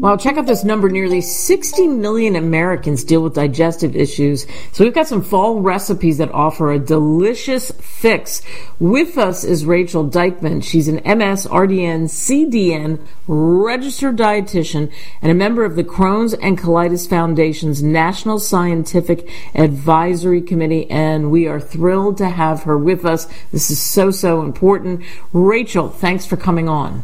Well, check out this number. Nearly 60 million Americans deal with digestive issues. So we've got some fall recipes that offer a delicious fix. With us is Rachel Dykman. She's an MS, RDN, CDN, registered dietitian, and a member of the Crohn's and Colitis Foundation's National Scientific Advisory Committee. And we are thrilled to have her with us. This is so important. Rachel, thanks for coming on.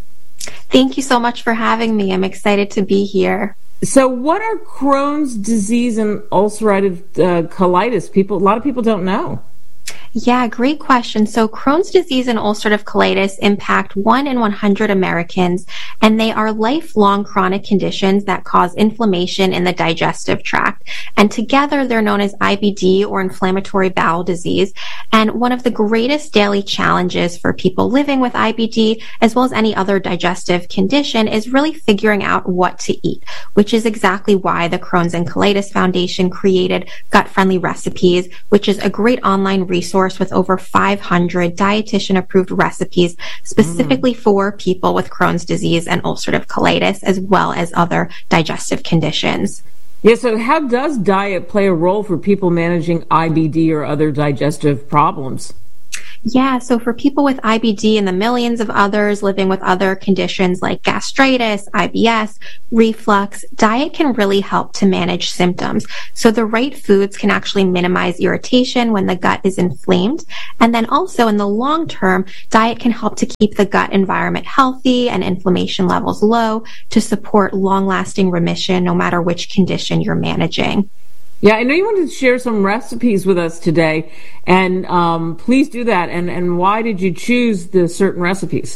Thank you so much for having me. I'm excited to be here. So what are Crohn's disease and ulcerative colitis? A lot of people don't know. Yeah, great question. So Crohn's disease and ulcerative colitis impact 1 in 100 Americans, and they are lifelong chronic conditions that cause inflammation in the digestive tract. And together they're known as IBD, or inflammatory bowel disease. And one of the greatest daily challenges for people living with IBD, as well as any other digestive condition, is really figuring out what to eat, which is exactly why the Crohn's and Colitis Foundation created Gut Friendly Recipes, which is a great online resource with over 500 dietitian-approved recipes specifically for people with Crohn's disease and ulcerative colitis, as well as other digestive conditions. Yeah, so how does diet play a role for people managing IBD or other digestive problems? Yeah, so for people with IBD and the millions of others living with other conditions like gastritis, IBS, reflux, diet can really help to manage symptoms. So the right foods can actually minimize irritation when the gut is inflamed. And then also in the long term, diet can help to keep the gut environment healthy and inflammation levels low to support long-lasting remission no matter which condition you're managing. Yeah, I know you wanted to share some recipes with us today, and please do that. And why did you choose the certain recipes?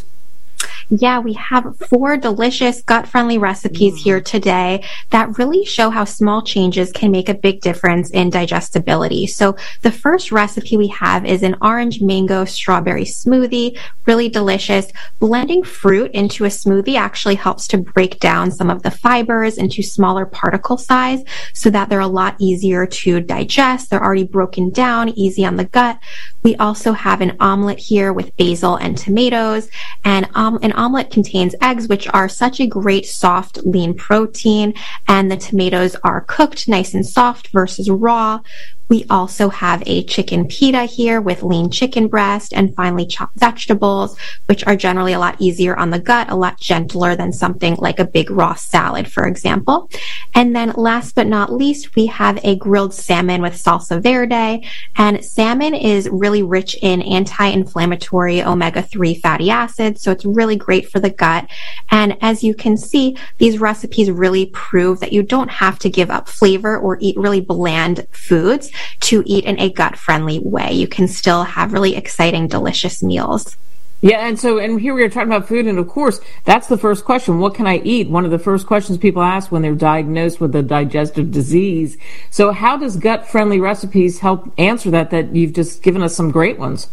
Yeah, we have 4 delicious gut-friendly recipes here today that really show how small changes can make a big difference in digestibility. So the first recipe we have is an orange mango strawberry smoothie, really delicious. Blending fruit into a smoothie actually helps to break down some of the fibers into smaller particle size so that they're a lot easier to digest. They're already broken down, easy on the gut. We also have an omelet here with basil and tomatoes, and an omelet contains eggs, which are such a great soft, lean protein, and the tomatoes are cooked nice and soft versus raw. We also have a chicken pita here with lean chicken breast and finely chopped vegetables, which are generally a lot easier on the gut, a lot gentler than something like a big raw salad, for example. And then last but not least, we have a grilled salmon with salsa verde. And salmon is really rich in anti-inflammatory omega-3 fatty acids, so it's really great for the gut. And as you can see, these recipes really prove that you don't have to give up flavor or eat really bland foods to eat in a gut-friendly way. You can still have really exciting, delicious meals. Yeah, and here we are talking about food, and of course, that's the first question. What can I eat? One of the first questions people ask when they're diagnosed with a digestive disease. So how does gut-friendly recipes help answer that you've just given us some great ones?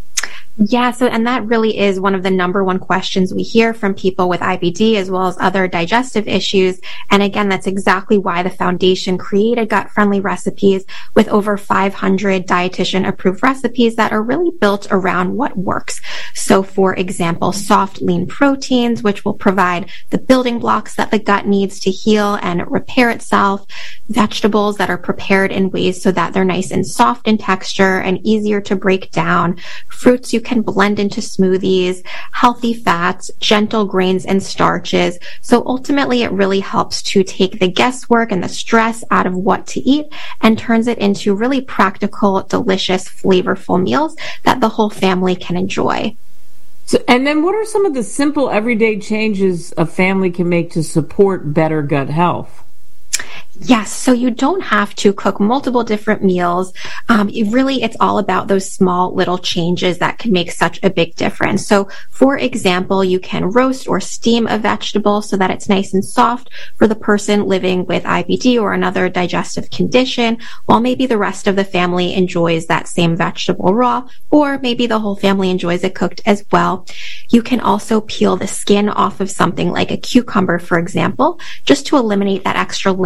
Yeah, and that really is one of the number one questions we hear from people with IBD as well as other digestive issues. And again, that's exactly why the foundation created gut-friendly recipes with over 500 dietitian-approved recipes that are really built around what works. So for example, soft, lean proteins, which will provide the building blocks that the gut needs to heal and repair itself. Vegetables that are prepared in ways so that they're nice and soft in texture and easier to break down. Fruits you can blend into smoothies, healthy fats, gentle grains and starches. So ultimately, it really helps to take the guesswork and the stress out of what to eat and turns it into really practical, delicious, flavorful meals that the whole family can enjoy. So, and then what are some of the simple everyday changes a family can make to support better gut health? Yes, so you don't have to cook multiple different meals. It's all about those small little changes that can make such a big difference. So, for example, you can roast or steam a vegetable so that it's nice and soft for the person living with IBD or another digestive condition, while maybe the rest of the family enjoys that same vegetable raw, or maybe the whole family enjoys it cooked as well. You can also peel the skin off of something like a cucumber, for example, just to eliminate that extra layer of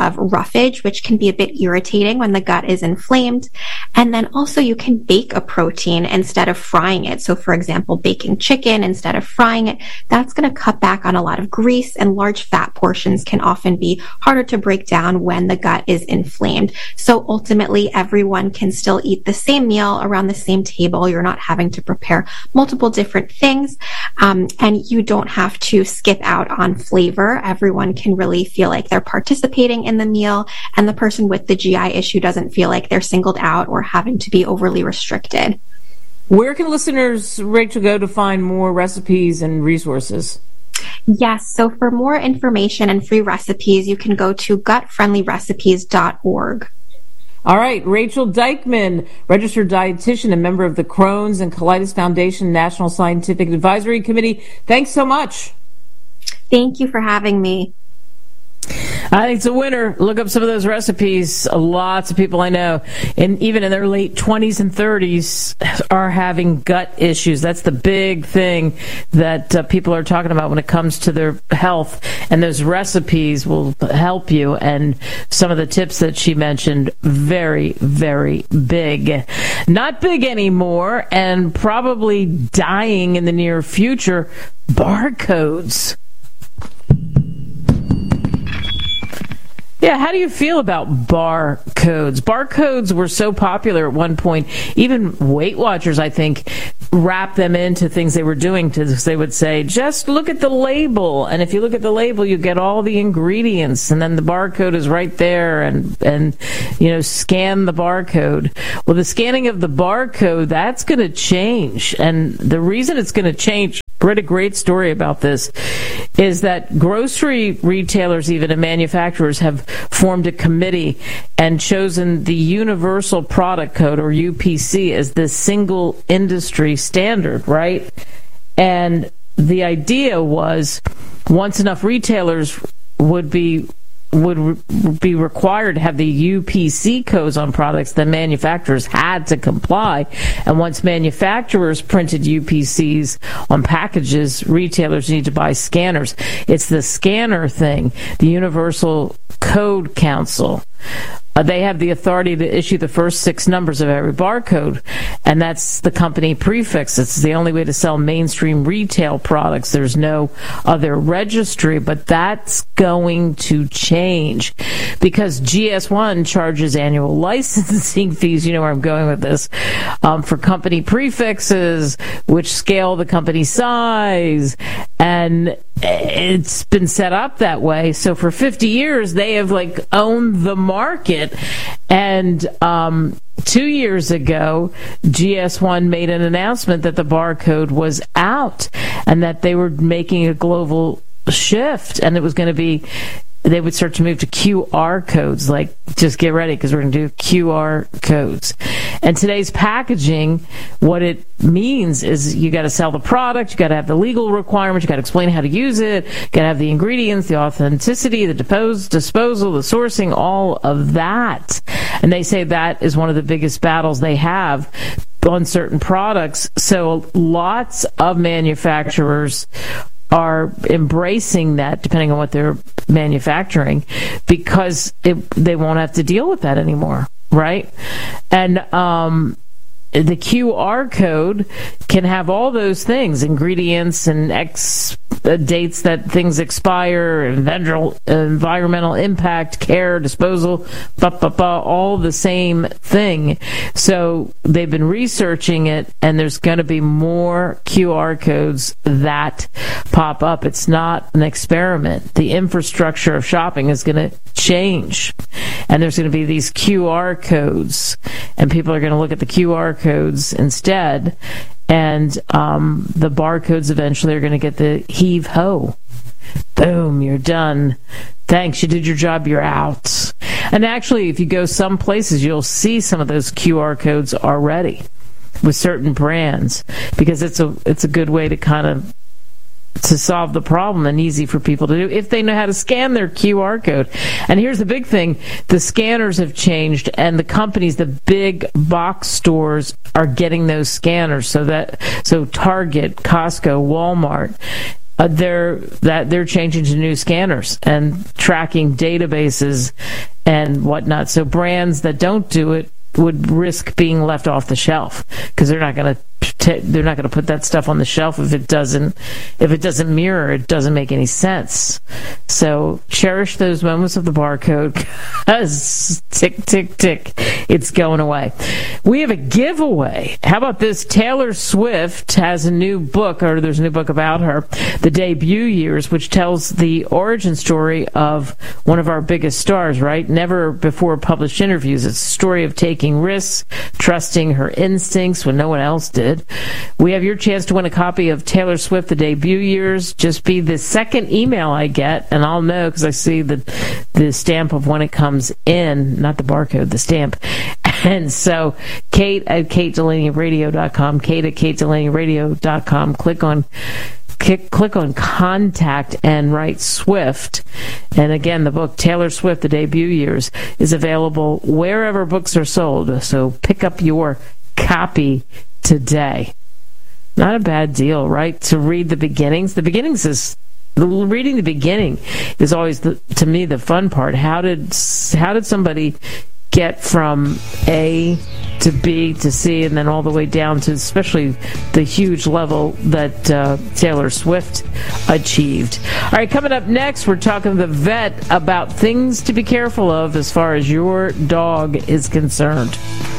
of roughage, which can be a bit irritating when the gut is inflamed. And then also you can bake a protein instead of frying it. So for example, baking chicken instead of frying it, that's going to cut back on a lot of grease, and large fat portions can often be harder to break down when the gut is inflamed. So ultimately, everyone can still eat the same meal around the same table. You're not having to prepare multiple different things, and you don't have to skip out on flavor. Everyone can really feel like they're participating in the meal, and the person with the GI issue doesn't feel like they're singled out or having to be overly restricted. Where can listeners, Rachel, go to find more recipes and resources? Yes, so for more information and free recipes, you can go to gutfriendlyrecipes.org. All right, Rachel Dykman, registered dietitian and member of the Crohn's and Colitis Foundation National Scientific Advisory Committee. Thanks so much. Thank you for having me. I think it's a winner. Look up some of those recipes. Lots of people I know, and even in their late 20s and 30s, are having gut issues. That's the big thing that people are talking about when it comes to their health, and those recipes will help you. And some of the tips that she mentioned, very, very big. Not big anymore, and probably dying in the near future, barcodes. Yeah, how do you feel about barcodes? Barcodes were so popular at one point. Even Weight Watchers, I think, wrapped them into things they were doing. They would say, just look at the label. And if you look at the label, you get all the ingredients. And then the barcode is right there. And scan the barcode. Well, the scanning of the barcode, that's going to change. And the reason it's going to change, I read a great story about this, is that grocery retailers, even, and manufacturers have formed a committee and chosen the Universal Product Code, or UPC, as the single industry standard, right? And the idea was, once enough retailers would be required to have the UPC codes on products, then manufacturers had to comply. And once manufacturers printed UPCs on packages, retailers need to buy scanners. It's the scanner thing, the Universal Code Council. They have the authority to issue the first 6 numbers of every barcode, and that's the company prefix. It's the only way to sell mainstream retail products. There's no other registry, but that's going to change because GS1 charges annual licensing fees. You know where I'm going with this, for company prefixes, which scale the company size, and it's been set up that way. So for 50 years, they have owned the market. And 2 years ago, GS1 made an announcement that the barcode was out and that they were making a global shift, and it was going to be, they would start to move to QR codes. Just get ready, because we're going to do QR codes. And today's packaging, what it means is you got to sell the product, you got to have the legal requirements, you got to explain how to use it, you got to have the ingredients, the authenticity, the disposal, the sourcing, all of that. And they say that is one of the biggest battles they have on certain products. So lots of manufacturers are embracing that, depending on what they're manufacturing, because they won't have to deal with that anymore, right? And the QR code can have all those things, ingredients and dates that things expire, environmental impact, care, disposal, all the same thing. So they've been researching it, and there's going to be more QR codes that pop up. It's not an experiment. The infrastructure of shopping is going to change, and there's going to be these QR codes, and people are going to look at the QR codes instead, and the barcodes eventually are going to get the heave ho. Boom, you're done. Thanks, you did your job, you're out. And actually, if you go some places, you'll see some of those QR codes already with certain brands, because it's a good way to solve the problem, and easy for people to do if they know how to scan their QR code. And here's the big thing: the scanners have changed, and the companies, the big box stores, are getting those scanners. So Target, Costco, Walmart, they're changing to new scanners and tracking databases and whatnot. So brands that don't do it would risk being left off the shelf because they're not going to put that stuff on the shelf if it doesn't mirror. It doesn't make any sense. So cherish those moments of the barcode because tick tick tick, it's going away. We have a giveaway. How about this? Taylor Swift has a new book, or there's a new book about her, The Debut Years, which tells the origin story of one of our biggest stars, right? Never before published interviews. It's a story of taking risks, trusting her instincts when no one else did. We have your chance to win a copy of Taylor Swift, The Debut Years. Just be the second email I get, and I'll know because I see the stamp of when it comes in, not the barcode, the stamp. And so Kate at KateDelaneyRadio.com, Kate at KateDelaneyRadio.com. Click on contact and write Swift. And again, the book Taylor Swift, The Debut Years is available wherever books are sold. So pick up your copy today. Not a bad deal, right? To read the beginnings. Reading the beginning is always, to me, the fun part. How did somebody get from A to B to C and then all the way down to especially the huge level that Taylor Swift achieved? All right, coming up next, we're talking to the vet about things to be careful of as far as your dog is concerned.